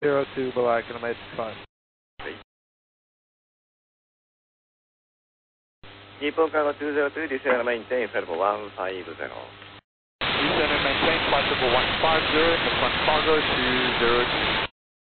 02, bye-bye, kilometer 5. Nippon Cargo 202, descend and maintain flight level 150. Descend and maintain flight level 150, Nippon Cargo 202.